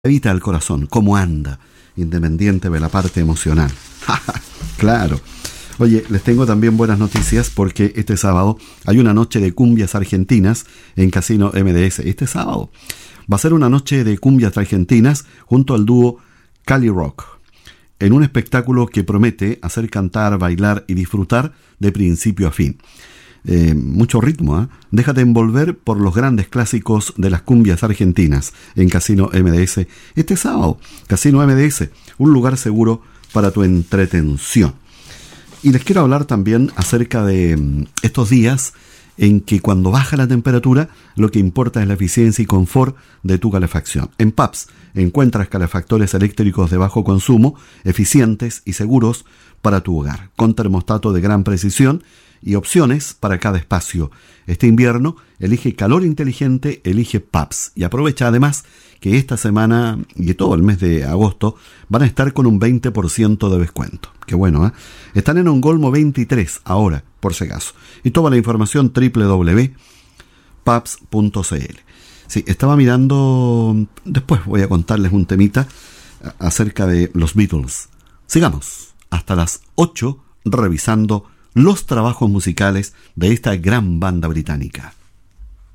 Evita el corazón, ¿cómo anda? Independiente de la parte emocional. Claro. Oye, les tengo también buenas noticias porque este sábado hay una noche de cumbias argentinas en Casino MDS. Este sábado va a ser una noche de cumbias argentinas junto al dúo Cali Rock, en un espectáculo que promete hacer cantar, bailar y disfrutar de principio a fin. Mucho ritmo, ¿eh? Déjate envolver por los grandes clásicos de las cumbias argentinas en Casino MDS este sábado. Casino MDS, un lugar seguro para tu entretención. Y les quiero hablar también acerca de estos días en que cuando baja la temperatura, lo que importa es la eficiencia y confort de tu calefacción. En PAPS encuentras calefactores eléctricos de bajo consumo, eficientes y seguros para tu hogar, con termostato de gran precisión y opciones para cada espacio. Este invierno, elige calor inteligente, elige PAPS. Y aprovecha además que esta semana y todo el mes de agosto van a estar con un 20% de descuento. Qué bueno, ¿eh? Están en Ongolmo 23 ahora, por si acaso. Y toda la información www.paps.cl. Sí, estaba mirando, después voy a contarles un temita acerca de los Beatles. Sigamos hasta las 8 revisando los trabajos musicales de esta gran banda británica.